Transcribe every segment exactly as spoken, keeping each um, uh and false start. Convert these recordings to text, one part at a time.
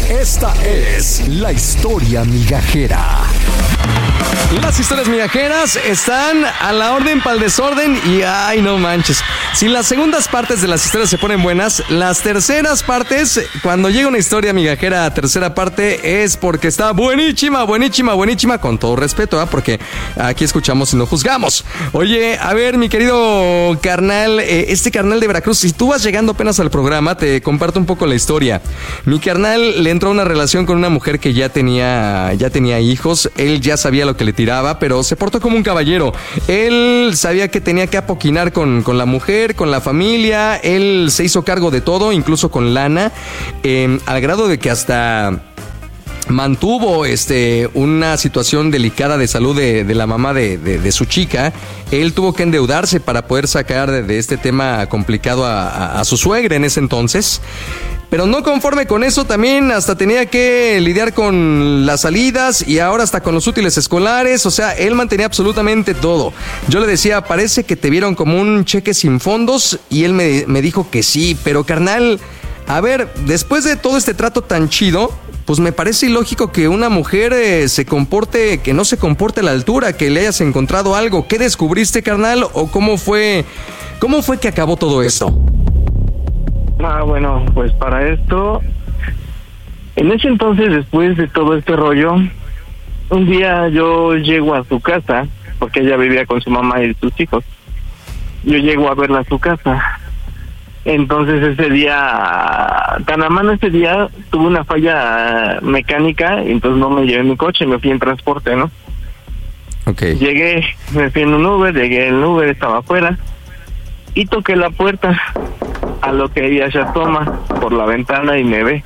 Esta es la historia migajera. Las historias migajeras están a la orden para el desorden y ay, no manches. Si las segundas partes de las historias se ponen buenas, las terceras partes, cuando llega una historia migajera a tercera parte, es porque está buenísima, buenísima, buenísima, con todo respeto, ¿eh? Porque aquí escuchamos y no juzgamos. Oye, a ver, mi querido carnal, eh, este carnal de Veracruz, si tú vas llegando apenas al programa, te comparto un poco la historia. Mi carnal le entró a una relación con una mujer que ya tenía, ya tenía hijos. Él ya sabía lo que le tiraba, pero se portó como un caballero. Él sabía que tenía que apoquinar con, con la mujer, con la familia. Él se hizo cargo de todo, incluso con lana, eh, al grado de que hasta mantuvo este, una situación delicada de salud de, de la mamá de, de, de su chica. Él tuvo que endeudarse para poder sacar de, de este tema complicado a, a, a su suegra en ese entonces. Pero no conforme con eso, también hasta tenía que lidiar con las salidas y ahora hasta con los útiles escolares. O sea, él mantenía absolutamente todo. Yo le decía, parece que te vieron como un cheque sin fondos, y él me, me dijo que sí. Pero carnal, a ver, después de todo este trato tan chido, pues me parece ilógico que una mujer eh, se comporte, que no se comporte a la altura, que le hayas encontrado algo. ¿Qué descubriste, carnal? ¿O cómo fue, cómo fue que acabó todo esto? Ah, bueno, pues para esto, en ese entonces, después de todo este rollo, un día yo llego a su casa, porque ella vivía con su mamá y sus hijos. Yo llego a verla a su casa. Entonces ese día, tan a mano ese día, tuve una falla mecánica, y entonces no me llevé mi coche, me fui en transporte, ¿no? Okay. Llegué, me fui en un Uber, llegué en el Uber, estaba afuera, y toqué la puerta, a lo que ella se asoma por la ventana y me ve.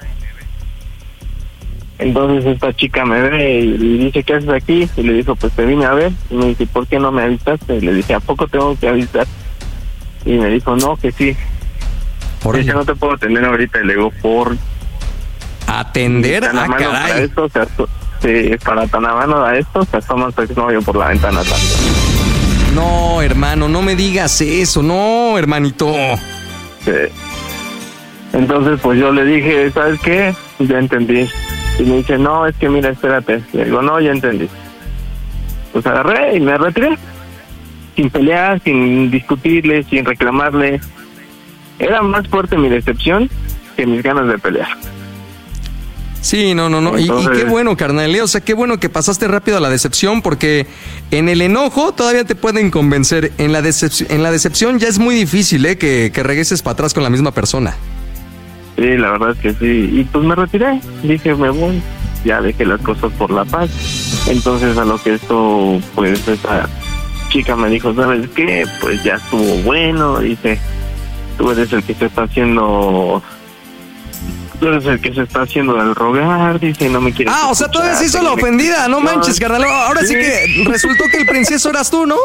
Entonces esta chica me ve y le dice, ¿qué haces aquí? Y le dijo, pues te vine a ver. Y me dice, ¿por qué no me avisaste? Y le dije, ¿a poco tengo que avisar? Y me dijo, no, que sí. Por eso no te puedo atender ahorita. Y le digo, ¿por atender? Ah, caray. Para esto, se aso- sí, para tan a mano a esto, se asoma su exnovio por la ventana también. No, hermano, no me digas eso. No, hermanito. Sí. Entonces pues yo le dije, ¿sabes qué? Ya entendí. Y me dice, no, es que mira, espérate. Le digo, no, ya entendí. Pues agarré y me retiré, sin pelear, sin discutirle, sin reclamarle. Era más fuerte mi decepción que mis ganas de pelear. Sí, no, no, no. Entonces, y, y qué bueno, carnal. O sea, qué bueno que pasaste rápido a la decepción, porque en el enojo todavía te pueden convencer. En la decepción, en la decepción ya es muy difícil, ¿eh? Que, que regreses para atrás con la misma persona. Sí, la verdad es que sí. Y pues me retiré. Dije, me voy. Ya dejé las cosas por la paz. Entonces a lo que esto, pues esa chica me dijo, ¿sabes qué? Pues ya estuvo bueno. Dice, tú eres el que se está haciendo... Tú eres el que se está haciendo del rogar, dice, no me quieres. Ah, o sea, todavía se hizo la ofendida, no manches, carnal. Ahora sí. sí que resultó que el princeso eras tú, ¿no?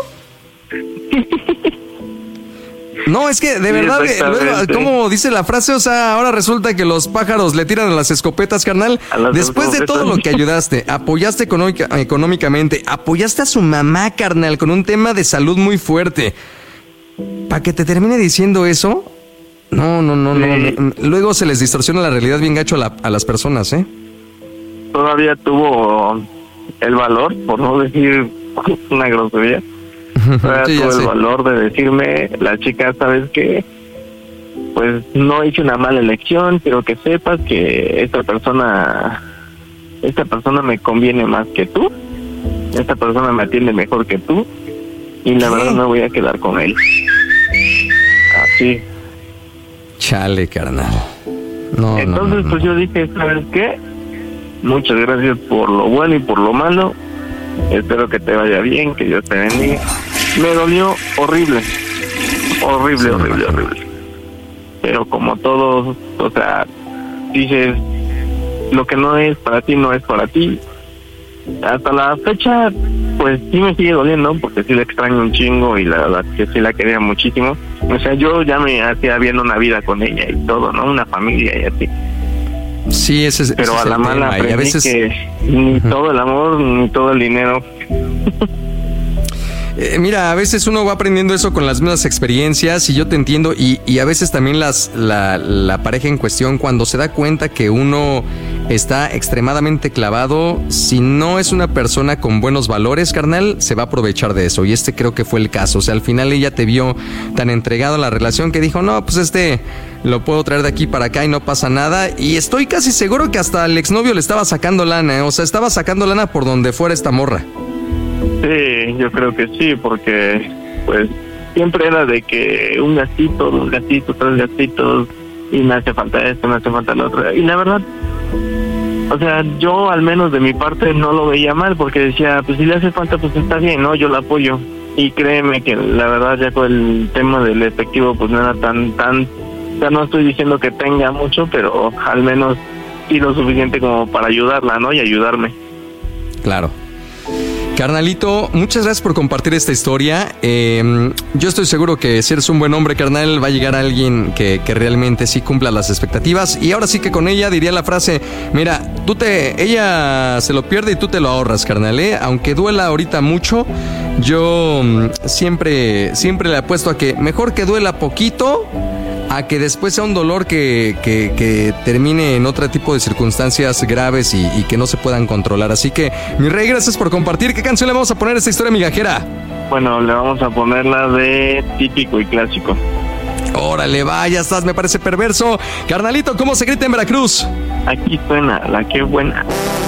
No, es que de sí, verdad, luego, como dice la frase, o sea, ahora resulta que los pájaros le tiran a las escopetas, carnal. Después escopetas. De todo lo que ayudaste, apoyaste económica, económicamente, apoyaste a su mamá, carnal, con un tema de salud muy fuerte. ¿Para que te termine diciendo eso? No, no, no, sí. no. Luego se les distorsiona la realidad bien gacho a, la, a las personas, ¿eh? Todavía tuvo el valor, por no decir una grosería. Todavía sí, tuvo el sé. valor de decirme, la chica, ¿sabes qué? Pues no hice una mala elección, quiero que sepas que esta persona, esta persona me conviene más que tú, esta persona me atiende mejor que tú, y la ¿Qué? verdad me voy a quedar con él. Así. Chale, carnal. No, Entonces, no, no, pues no. yo dije, ¿sabes qué? Muchas gracias por lo bueno y por lo malo. Espero que te vaya bien, que Dios te bendiga. Me dolió horrible. Horrible, sí, horrible, horrible. Pero como todos, o sea, dices, lo que no es para ti, no es para ti. Hasta la fecha, pues sí me sigue doliendo, porque sí la extraño un chingo y la verdad que sí la quería muchísimo. O sea, yo ya me hacía viendo una vida con ella y todo, ¿no? Una familia y así. Sí, ese es Pero ese a es la mala aprendí a veces... que ni uh-huh. todo el amor, ni todo el dinero. Eh, mira, a veces uno va aprendiendo eso con las mismas experiencias y yo te entiendo y, y a veces también las la, la pareja en cuestión cuando se da cuenta que uno está extremadamente clavado. Si no es una persona con buenos valores, carnal, se va a aprovechar de eso. Y este creo que fue el caso. O sea, al final ella te vio tan entregado a la relación que dijo, no, pues este lo puedo traer de aquí para acá y no pasa nada. Y estoy casi seguro que hasta el exnovio le estaba sacando lana, ¿eh? O sea, estaba sacando lana por donde fuera esta morra. Sí, yo creo que sí, porque pues siempre era de que un gastito, dos gastitos, tres gastitos, y me hace falta esto, me hace falta lo otro. Y la verdad, o sea, yo al menos de mi parte no lo veía mal, porque decía, pues si le hace falta, pues está bien, ¿no? Yo la apoyo. Y créeme que la verdad ya con el tema del efectivo, pues no era tan, tan, ya no estoy diciendo que tenga mucho, pero al menos sí lo suficiente como para ayudarla, ¿no? Y ayudarme. Claro. Carnalito, muchas gracias por compartir esta historia. Eh, yo estoy seguro que si eres un buen hombre, carnal, va a llegar alguien que, que realmente sí cumpla las expectativas. Y ahora sí que con ella diría la frase, mira, tú te, ella se lo pierde y tú te lo ahorras, carnal, ¿eh? Aunque duela ahorita mucho, yo siempre, siempre le apuesto a que mejor que duela poquito a que después sea un dolor que, que, que termine en otro tipo de circunstancias graves y, y que no se puedan controlar. Así que, mi rey, gracias por compartir. ¿Qué canción le vamos a poner a esta historia migajera? Bueno, le vamos a poner la de Típico y Clásico. Órale, va, ya estás, me parece perverso. Carnalito, ¿cómo se grita en Veracruz? Aquí suena la que buena.